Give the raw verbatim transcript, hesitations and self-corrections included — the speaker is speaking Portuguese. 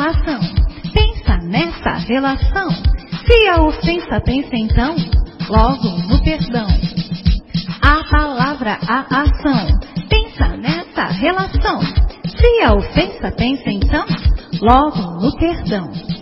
a ação. Pensa nessa relação. Se a ofensa pensa então, logo no perdão. A palavra, a ação. Pensa nessa relação. Se a ofensa pensa então, logo no perdão.